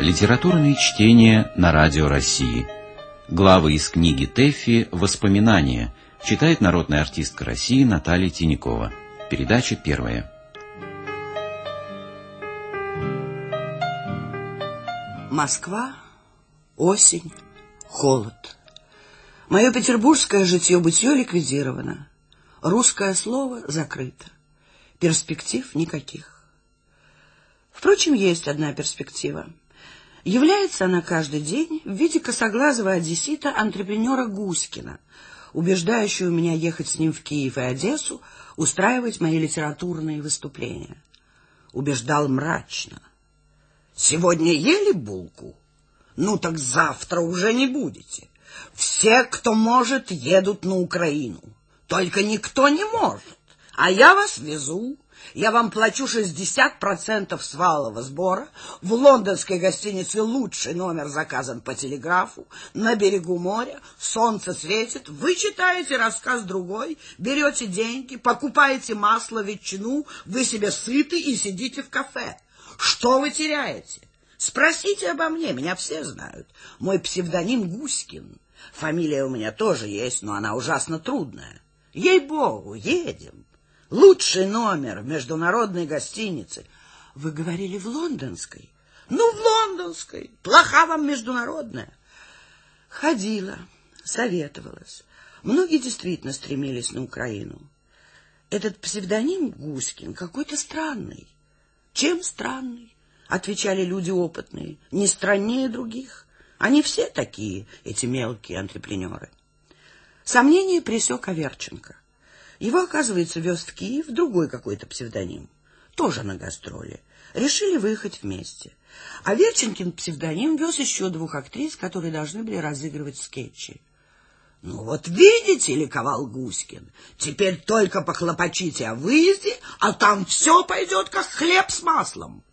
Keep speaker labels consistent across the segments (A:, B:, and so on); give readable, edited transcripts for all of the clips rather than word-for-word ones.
A: Литературные чтения на Радио России. Главы из книги Тэффи «Воспоминания» читает народная артистка России Наталья Тинякова. Передача первая.
B: Москва, осень, холод. Мое петербургское житье-бытье ликвидировано. Русское слово закрыто. Перспектив никаких. Впрочем, есть одна перспектива. Является она каждый день в виде косоглазого одессита-антрепренера Гуськина, убеждающего меня ехать с ним в Киев и Одессу, устраивать мои литературные выступления. Убеждал мрачно. Сегодня ели булку? Ну так завтра уже не будете. Все, кто может, едут на Украину. Только никто не может. А я вас везу. Я вам плачу 60% с валового сбора. В лондонской гостинице лучший номер заказан по телеграфу. На берегу моря, солнце светит. Вы читаете рассказ другой, берете деньги, покупаете масло, ветчину. Вы себе сыты и сидите в кафе. Что вы теряете? Спросите обо мне, меня все знают. Мой псевдоним Гуськин. Фамилия у меня тоже есть, но она ужасно трудная. Ей-богу, едем. Лучший номер в международной гостинице. Вы говорили в лондонской? Ну, в лондонской. Плоха вам международная. Ходила, советовалась. Многие действительно стремились на Украину. Этот псевдоним Гуськин какой-то странный. Чем странный? Отвечали люди опытные. Не страннее других. Они все такие, эти мелкие антрепренеры. Сомнение пресек Аверченко. Его, оказывается, вез в Киев другой какой-то псевдоним. Тоже на гастроли. Решили выехать вместе. А Верченкин псевдоним вез еще двух актрис, которые должны были разыгрывать скетчи. Ну вот видите, ликовал Гуськин, теперь только похлопочите о выезде, а там все пойдет, как хлеб с маслом.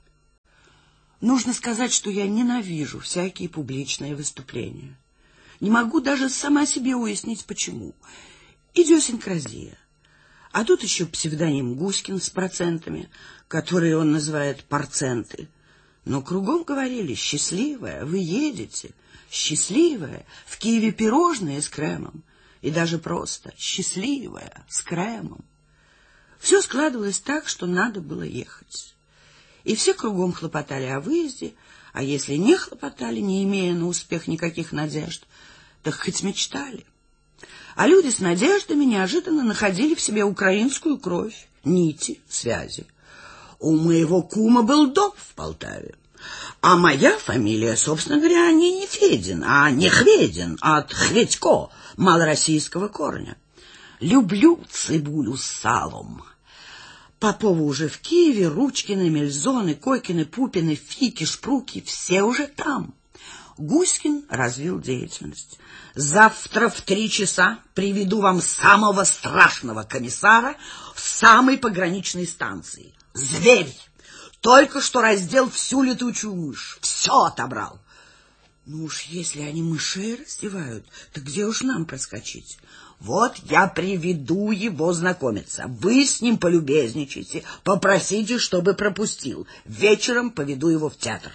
B: Нужно сказать, что я ненавижу всякие публичные выступления. Не могу даже сама себе уяснить, почему. Идиосинкразия. А тут еще псевдоним Гуськин с процентами, которые он называет парценты. Но кругом говорили: счастливая, вы едете, счастливая, в Киеве пирожные с кремом. И даже просто счастливая, с кремом. Все складывалось так, что надо было ехать. И все кругом хлопотали о выезде, а если не хлопотали, не имея на успех никаких надежд, так хоть мечтали. А люди с надеждами неожиданно находили в себе украинскую кровь, нити, связи. У моего кума был дом в Полтаве, а моя фамилия, собственно говоря, не Федин, а Нехведин, от Хведько, малороссийского корня. Люблю цибулю с салом. Поповы уже в Киеве, Ручкины, Мельзоны, Койкины, Пупины, Фики, Шпруки, все уже там. Гуськин развил деятельность. Завтра в 3 часа приведу вам самого страшного комиссара в самой пограничной станции. Зверь! Только что раздел всю летучую мышь. Все отобрал. Ну уж если они мышей раздевают, то где уж нам проскочить? Вот я приведу его знакомиться. Вы с ним полюбезничайте, попросите, чтобы пропустил. Вечером поведу его в театр.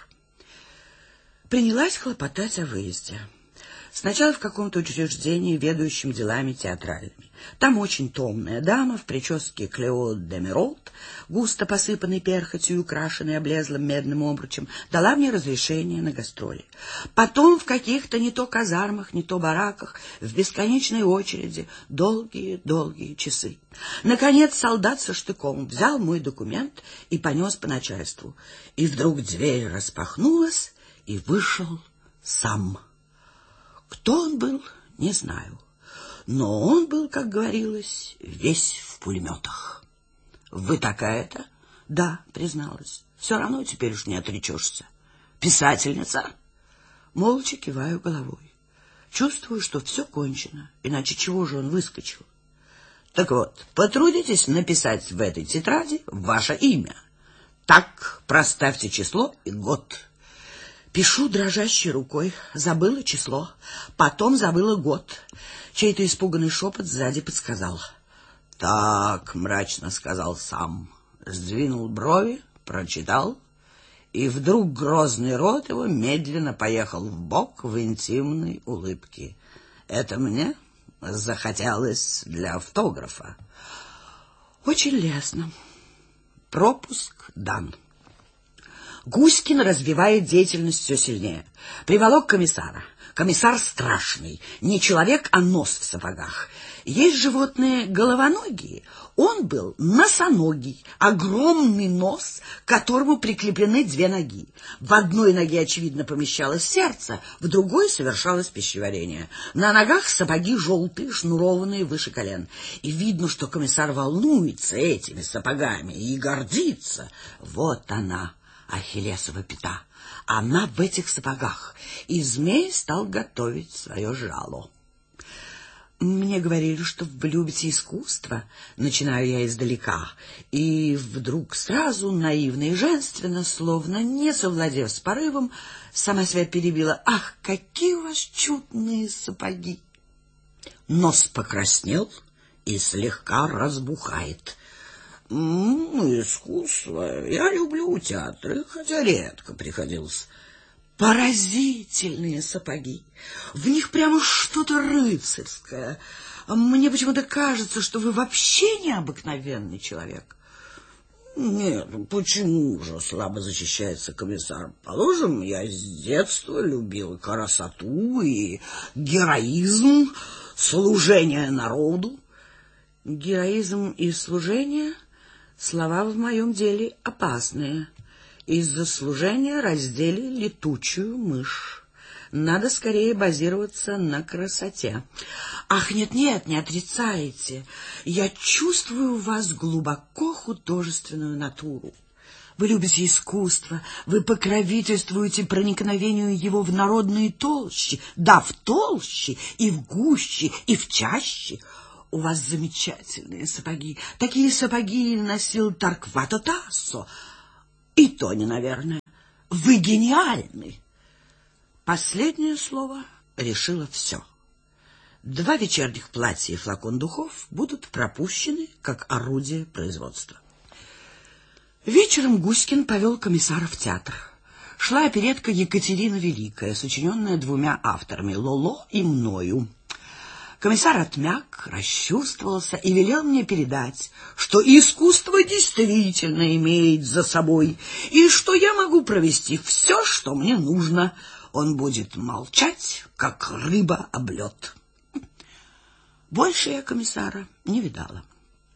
B: Принялась хлопотать о выезде. Сначала в каком-то учреждении, ведающем делами театральными. Там очень томная дама в прическе Клео де Меролт, густо посыпанной перхотью и украшенной облезлым медным обручем, дала мне разрешение на гастроли. Потом в каких-то не то казармах, не то бараках, в бесконечной очереди, долгие часы. Наконец солдат со штыком взял мой документ и понес по начальству. И вдруг дверь распахнулась, и вышел сам. Кто он был, не знаю. Но он был, как говорилось, весь в пулеметах. Вы такая-то? Да, призналась. Все равно теперь уж не отречешься. Писательница? Молча киваю головой. Чувствую, что все кончено. Иначе чего же он выскочил? Так вот, потрудитесь написать в этой тетради ваше имя. Так, проставьте число и год. Пишу дрожащей рукой, забыла число, потом забыла год. Чей-то испуганный шепот сзади подсказал. Так, мрачно сказал сам, сдвинул брови, прочитал И вдруг грозный рот его медленно поехал вбок в интимной улыбке. Это мне захотелось для автографа. Очень лестно. Пропуск дан. Гуськин развивает деятельность все сильнее. Приволок комиссара. Комиссар страшный. Не человек, а нос в сапогах. Есть животные головоногие. Он был носоногий. Огромный нос, к которому прикреплены две ноги. В одной ноге, очевидно, помещалось сердце, в другой совершалось пищеварение. На ногах сапоги желтые, шнурованные выше колен. И видно, что комиссар волнуется этими сапогами и гордится. Вот она, Ахиллесова пята. Она в этих сапогах, и змей стал готовить свое жало. Мне говорили, что вы любите искусство. Начинаю я издалека, и вдруг сразу, наивно и женственно, словно не совладев с порывом, сама себя перебила. Ах, какие у вас чудные сапоги! Нос покраснел и слегка разбухает. Искусство. Я люблю театры, хотя редко приходилось. Поразительные сапоги. В них прямо что-то рыцарское. Мне почему-то кажется, что вы вообще необыкновенный человек. Нет, почему же, слабо защищается комиссар. Положим, я с детства любил красоту и героизм, служение народу. Героизм и служение — слова в моем деле опасные. Из-за служения раздели летучую мышь. Надо скорее базироваться на красоте. Ах, нет-нет, не отрицайте. Я чувствую в вас глубоко художественную натуру. Вы любите искусство, вы покровительствуете проникновению его в народные толщи. Да, в толще, и в гуще, и в чаще. У вас замечательные сапоги. Такие сапоги носил Торквато Тассо. И то не, наверное. Вы гениальны. Последнее слово решило все. 2 вечерних платья и флакон духов будут пропущены как орудие производства. Вечером Гуськин повел комиссара в театр. Шла оперетка «Екатерина Великая», сочиненная 2 авторами — Лоло и мною. Комиссар отмяк, расчувствовался и велел мне передать, что искусство действительно имеет за собой, и что я могу провести все, что мне нужно. Он будет молчать, как рыба об лед. Больше я комиссара не видала.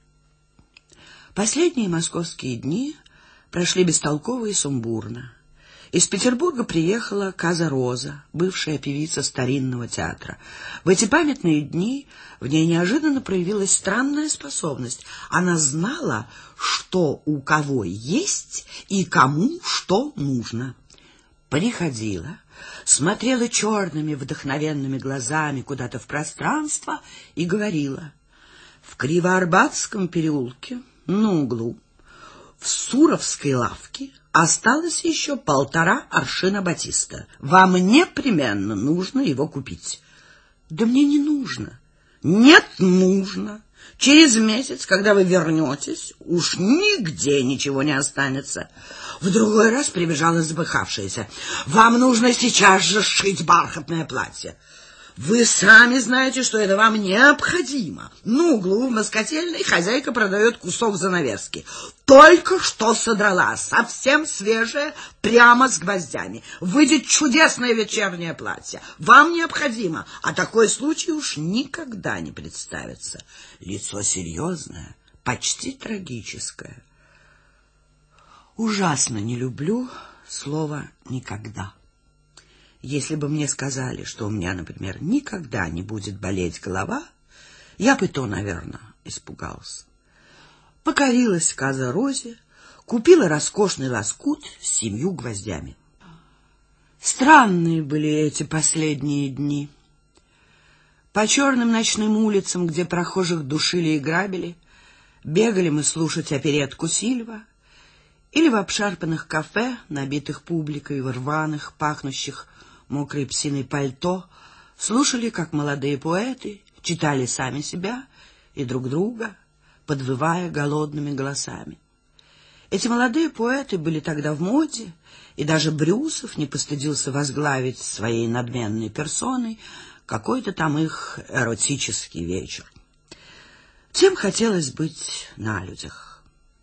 B: Последние московские дни прошли бестолково и сумбурно. Из Петербурга приехала Каза Роза, бывшая певица старинного театра. В эти памятные дни в ней неожиданно проявилась странная способность. Она знала, что у кого есть и кому что нужно. Приходила, смотрела черными вдохновенными глазами куда-то в пространство и говорила: в Кривоарбатском переулке на углу в Суровской лавке осталось еще 1,5 аршина батиста. Вам непременно нужно его купить. Да мне не нужно. Нет, нужно. Через месяц, когда вы вернетесь, уж нигде ничего не останется. В другой раз прибежала запыхавшаяся. Вам нужно сейчас же сшить бархатное платье. Вы сами знаете, что это вам необходимо. На углу в москотельной хозяйка продает кусок занавески. Только что содрала, совсем свежее, прямо с гвоздями. Выйдет чудесное вечернее платье. Вам необходимо, а такой случай уж никогда не представится. Лицо серьезное, почти трагическое. Ужасно не люблю слово «никогда». Если бы мне сказали, что у меня, например, никогда не будет болеть голова, я бы то, наверное, испугался. Покорилась Каза Розе, купила роскошный лоскут с 7 гвоздями. Странные были эти последние дни. По черным ночным улицам, где прохожих душили и грабили, бегали мы слушать оперетку Сильва, или в обшарпанных кафе, набитых публикой, в рваных, пахнущих мокрой псиной пальто, слушали, как молодые поэты читали сами себя и друг друга, подвывая голодными голосами. Эти молодые поэты были тогда в моде, и даже Брюсов не постыдился возглавить своей надменной персоной какой-то там их эротический вечер. Всем хотелось быть на людях.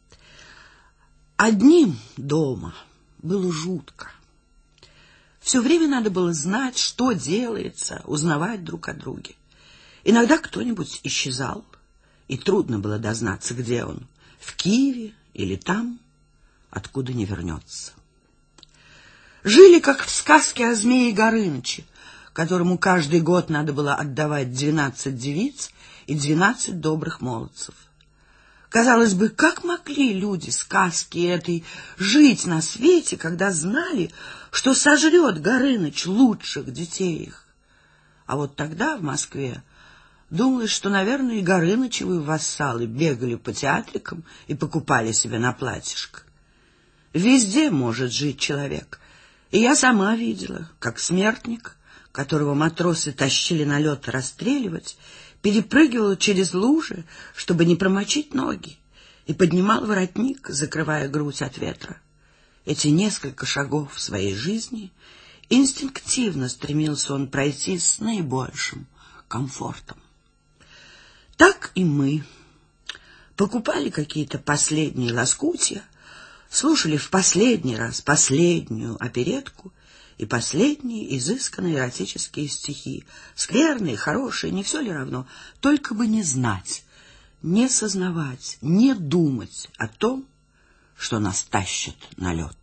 B: Одним дома было жутко. Все время надо было знать, что делается, узнавать друг о друге. Иногда кто-нибудь исчезал, и трудно было дознаться, где он, в Киеве или там, откуда не вернется. Жили, как в сказке о Змее Горыныче, которому каждый год надо было отдавать 12 девиц и 12 добрых молодцев. Казалось бы, как могли люди сказки этой жить на свете, когда знали, что сожрет Горыныч лучших детей их? А вот тогда в Москве думалось, что, наверное, и Горынычевы вассалы бегали по театрикам и покупали себе на платьишко. Везде может жить человек. И я сама видела, как смертник, которого матросы тащили на лед расстреливать, перепрыгивал через лужи, чтобы не промочить ноги, и поднимал воротник, закрывая грудь от ветра. Эти несколько шагов в своей жизни инстинктивно стремился он пройти с наибольшим комфортом. Так и мы покупали какие-то последние лоскутья, слушали в последний раз последнюю оперетку и последние изысканные эротические стихи. Скверные, хорошие, не все ли равно? Только бы не знать, не сознавать, не думать о том, что нас тащат на лед.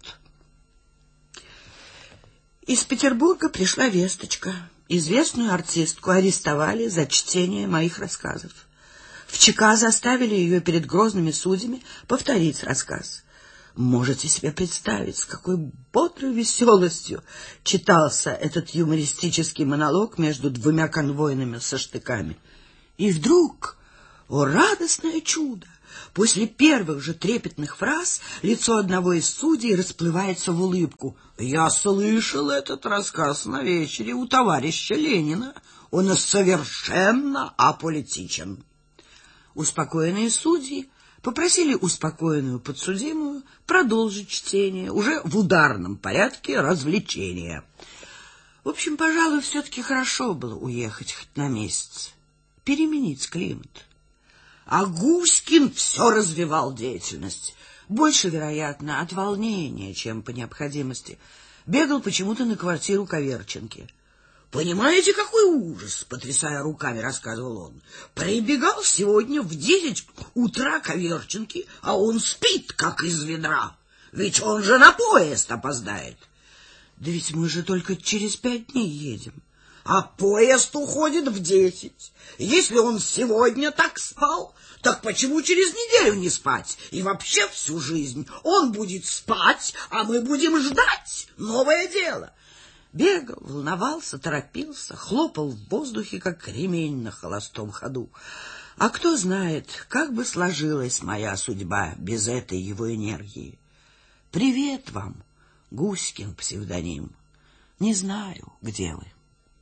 B: Из Петербурга пришла весточка. Известную артистку арестовали за чтение моих рассказов. В ЧК заставили ее перед грозными судьями повторить рассказ. Можете себе представить, с какой бодрой веселостью читался этот юмористический монолог между двумя конвойными со штыками. И вдруг, о радостное чудо, после первых же трепетных фраз лицо одного из судей расплывается в улыбку. «Я слышал этот рассказ на вечере у товарища Ленина. Он совершенно аполитичен». Успокоенные судьи попросили успокоенную подсудимую продолжить чтение уже в ударном порядке развлечения. В общем, пожалуй, все-таки хорошо было уехать хоть на месяц, переменить климат. А Гуськин все развивал деятельность. Больше, вероятно, от волнения, чем по необходимости. Бегал почему-то на квартиру Каверченки. «Понимаете, какой ужас!» — потрясая руками, рассказывал он. «Прибегал сегодня в 10 утра Каверченки, а он спит, как из ведра. Ведь он же на поезд опоздает». «Да ведь мы же только через 5 дней едем». «А поезд уходит в 10. Если он сегодня так спал, так почему через неделю не спать? И вообще всю жизнь он будет спать, а мы будем ждать. Новое дело». Бегал, волновался, торопился, хлопал в воздухе, как ремень на холостом ходу. А кто знает, как бы сложилась моя судьба без этой его энергии. Привет вам, Гуськин псевдоним. Не знаю, где вы.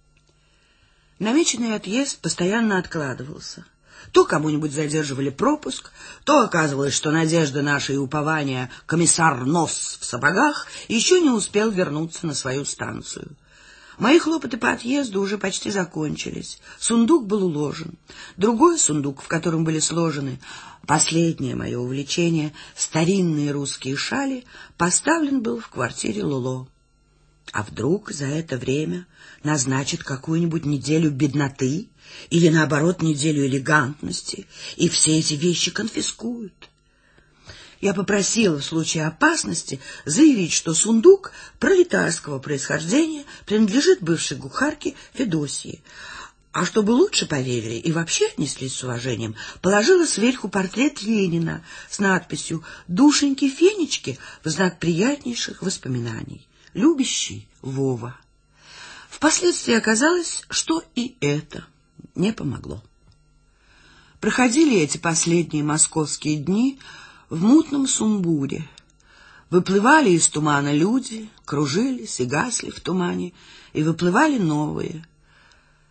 B: Намеченный отъезд постоянно откладывался. То кому-нибудь задерживали пропуск, то оказывалось, что надежда наша и упования комиссар Нос в сапогах еще не успел вернуться на свою станцию. Мои хлопоты по отъезду уже почти закончились. Сундук был уложен. Другой сундук, в котором были сложены последнее мое увлечение, старинные русские шали, поставлен был в квартире Лоло. А вдруг за это время назначат какую-нибудь неделю бедноты или, наоборот, неделю элегантности, и все эти вещи конфискуют? Я попросила в случае опасности заявить, что сундук пролетарского происхождения принадлежит бывшей кухарке Федосии, а чтобы лучше поверили и вообще отнеслись с уважением, положила сверху портрет Ленина с надписью «Душеньки-фенечки» в знак приятнейших воспоминаний. Любящий Вова. Впоследствии оказалось, что и это не помогло. Проходили эти последние московские дни в мутном сумбуре. Выплывали из тумана люди, кружились и гасли в тумане, и выплывали новые.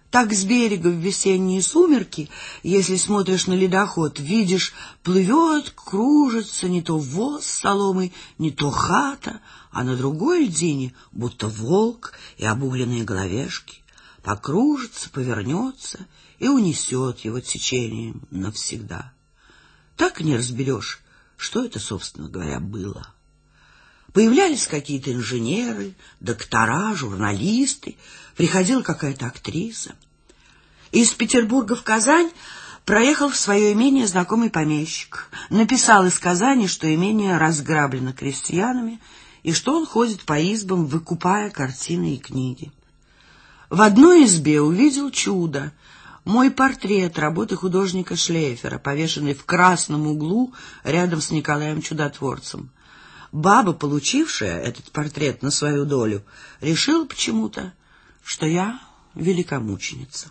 B: Так с берега в весенние сумерки, если смотришь на ледоход, видишь, плывет, кружится не то воз с соломой, не то хата, а на другой льдине будто волк и обугленные головешки. Покружится, повернется и унесет его течением навсегда. Так не разберешь, что это, собственно говоря, было. Появлялись какие-то инженеры, доктора, журналисты, приходила какая-то актриса. Из Петербурга в Казань проехал в свое имение знакомый помещик. Написал из Казани, что имение разграблено крестьянами и что он ходит по избам, выкупая картины и книги. В одной избе увидел чудо. Мой портрет работы художника Шлейфера, повешенный в красном углу рядом с Николаем Чудотворцем. Баба, получившая этот портрет на свою долю, решила почему-то, что я великомученица.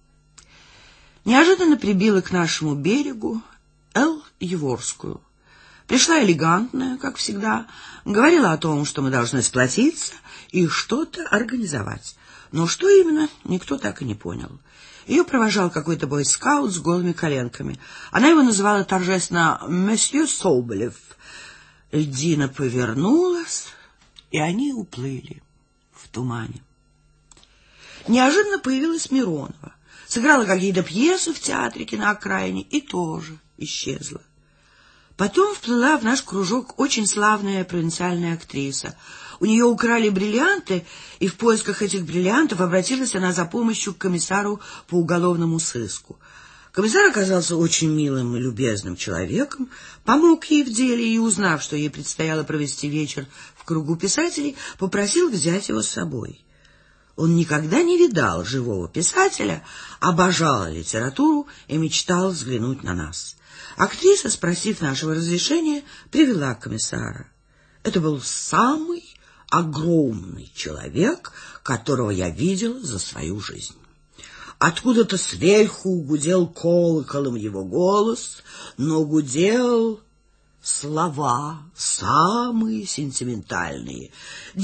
B: Неожиданно прибила к нашему берегу Л. Еворскую. Пришла элегантная, как всегда, говорила о том, что мы должны сплотиться и что-то организовать. Но что именно, никто так и не понял. Ее провожал какой-то бойскаут с голыми коленками. Она его называла торжественно «Месье Соболев». Льдина повернулась, и они уплыли в тумане. Неожиданно появилась Миронова. Сыграла какие-то пьесы в театрике на окраине и тоже исчезла. Потом вплыла в наш кружок очень славная провинциальная актриса. У нее украли бриллианты, и в поисках этих бриллиантов обратилась она за помощью к комиссару по уголовному сыску. Комиссар оказался очень милым и любезным человеком, помог ей в деле и, узнав, что ей предстояло провести вечер в кругу писателей, попросил взять его с собой. Он никогда не видал живого писателя, обожал литературу и мечтал взглянуть на нас. Актриса, спросив нашего разрешения, привела комиссара. Это был самый огромный человек, которого я видела за свою жизнь. Откуда-то сверху гудел колоколом его голос, но гудел слова самые сентиментальные.